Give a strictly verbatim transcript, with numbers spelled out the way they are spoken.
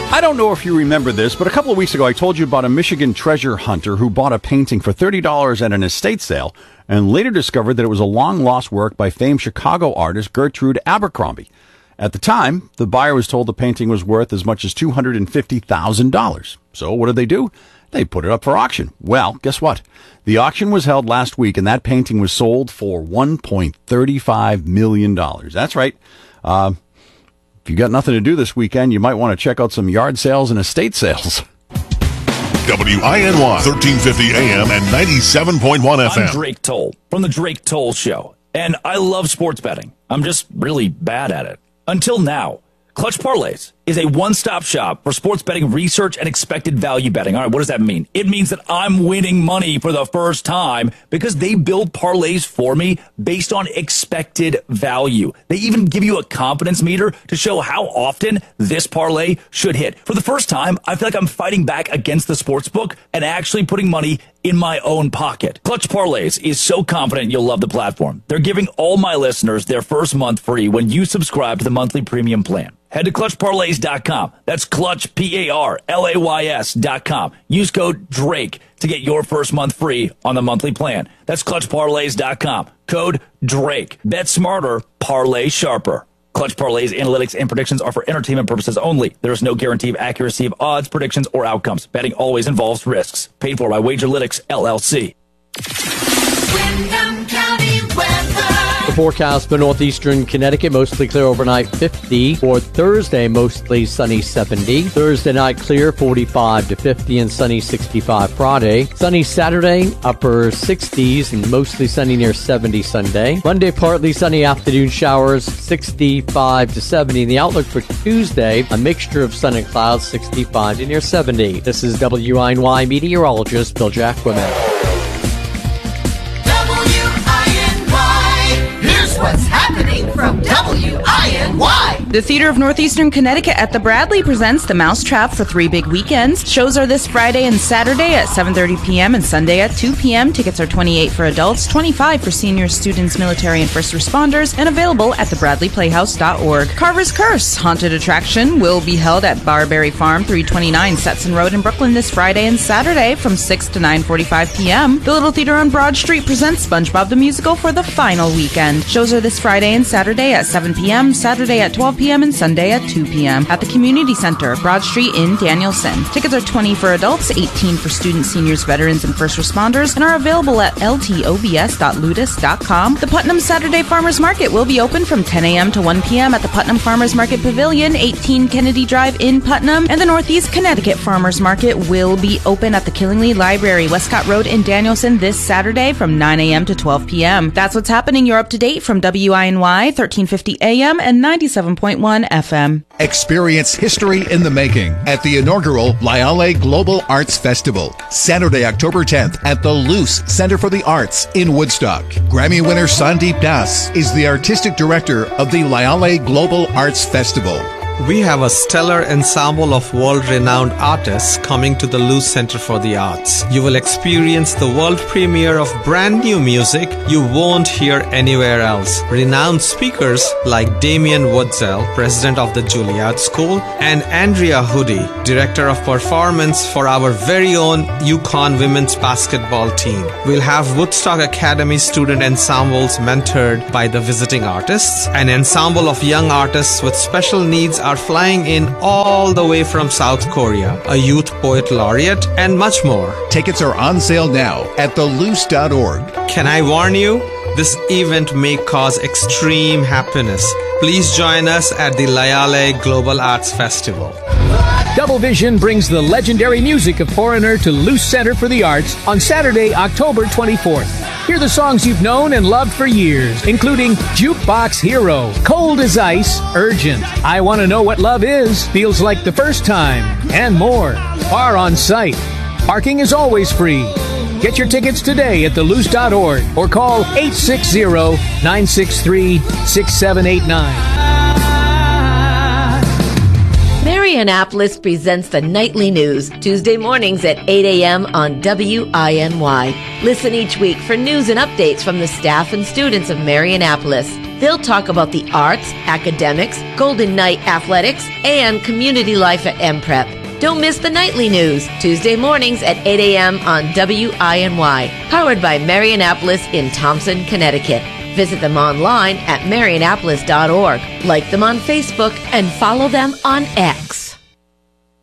I don't know if you remember this, but a couple of weeks ago I told you about a Michigan treasure hunter who bought a painting for thirty dollars at an estate sale and later discovered that it was a long-lost work by famed Chicago artist Gertrude Abercrombie. At the time, the buyer was told the painting was worth as much as two hundred fifty thousand dollars. So what did they do? They put it up for auction. Well, guess what? The auction was held last week, and that painting was sold for one point three five million dollars. That's right. Uh, if you got nothing to do this weekend, you might want to check out some yard sales and estate sales. W I N Y, thirteen fifty A M and ninety-seven point one F M. I'm Drake Toll from The Drake Toll Show, and I love sports betting. I'm just really bad at it. Until now. Clutch Parlays is a one-stop shop for sports betting research and expected value betting. All right, what does that mean? It means that I'm winning money for the first time because they build parlays for me based on expected value. They even give you a confidence meter to show how often this parlay should hit. For the first time, I feel like I'm fighting back against the sportsbook and actually putting money in my own pocket. Clutch Parlays is so confident you'll love the platform. They're giving all my listeners their first month free when you subscribe to the monthly premium plan. Head to clutch parlays dot com. That's Clutch, P A R L A Y S dot com. Use code DRAKE to get your first month free on the monthly plan. That's clutch parlays dot com. Code DRAKE. Bet smarter, parlay sharper. Clutch Parlays, analytics, and predictions are for entertainment purposes only. There is no guarantee of accuracy of odds, predictions, or outcomes. Betting always involves risks. Paid for by Wagerlytics, L L C. Windham County weather. The forecast for northeastern Connecticut, mostly clear overnight, fifty. For Thursday, mostly sunny, seventy. Thursday night, clear, forty-five to fifty, and sunny, sixty-five Friday. Sunny Saturday, upper sixties, and mostly sunny near seventy Sunday. Monday, partly sunny afternoon showers, sixty-five to seventy. And the outlook for Tuesday, a mixture of sun and clouds, sixty-five to near seventy. This is W I N Y meteorologist Bill Jacquemin. What's happening from W I N Y? The Theater of Northeastern Connecticut at the Bradley presents The Mousetrap for three big weekends. Shows are this Friday and Saturday at seven thirty p.m. and Sunday at two p.m. Tickets are twenty-eight dollars for adults, twenty-five dollars for seniors, students, military, and first responders, and available at the bradley playhouse dot org. Carver's Curse, haunted attraction, will be held at Barberry Farm, three twenty-nine Stetson Road in Brooklyn this Friday and Saturday from six to nine forty-five p.m. The Little Theater on Broad Street presents SpongeBob the Musical for the final weekend. Shows are this Friday and Saturday at seven p.m., Saturday at twelve p.m., and Sunday at two p.m. at the Community Center, Broad Street in Danielson. Tickets are twenty dollars for adults, eighteen dollars for students, seniors, veterans, and first responders, and are available at L T O B S dot ludus dot com. The Putnam Saturday Farmers Market will be open from ten a.m. to one p.m. at the Putnam Farmers Market Pavilion, eighteen Kennedy Drive in Putnam, and the Northeast Connecticut Farmers Market will be open at the Killingly Library, Westcott Road in Danielson this Saturday from nine a.m. to twelve p.m. That's what's happening. You're up to date from W I N Y, thirteen fifty A M and ninety-seven point one F M. Experience history in the making at the inaugural Lyale Global Arts Festival, Saturday, October tenth at the Luce Center for the Arts in Woodstock. Grammy winner Sandeep Das is the artistic director of the Lyale Global Arts Festival. We have a stellar ensemble of world-renowned artists coming to the Luce Center for the Arts. You will experience the world premiere of brand new music you won't hear anywhere else. Renowned speakers like Damien Woodsell, president of the Juilliard School, and Andrea Hoodie, director of performance for our very own UConn women's basketball team. We'll have Woodstock Academy student ensembles mentored by the visiting artists. An ensemble of young artists with special needs are flying in all the way from South Korea, a youth poet laureate, and much more. Tickets are on sale now at the luce dot org. Can I warn you? This event may cause extreme happiness. Please join us at the Lyale Global Arts Festival. Double Vision brings the legendary music of Foreigner to Luce Center for the Arts on Saturday, October twenty-fourth. Hear the songs you've known and loved for years, including Jukebox Hero, Cold as Ice, Urgent, I Want to Know What Love Is, Feels Like the First Time, and more. Are on site. Parking is always free. Get your tickets today at the luce dot org or call eight six zero, nine six three, six seven eight nine. Mary Marianapolis presents the Nightly News, Tuesday mornings at eight a.m. on W I N Y. Listen each week for news and updates from the staff and students of Marianapolis. They'll talk about the arts, academics, Golden Knight athletics, and community life at M Prep. Don't miss the Nightly News, Tuesday mornings at eight a.m. on W I N Y, powered by Marianapolis in Thompson, Connecticut. Visit them online at marianapolis dot org, like them on Facebook, and follow them on X.